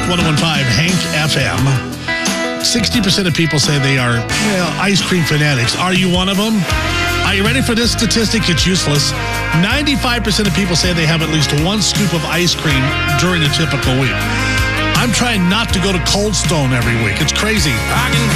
101.5 Hank FM. 60% of people say they are ice cream fanatics. Are you one of them? Are you ready for this statistic? It's useless. 95% of people say they have at least one scoop of ice cream during a typical week. I'm trying not to go to Cold Stone every week. It's crazy.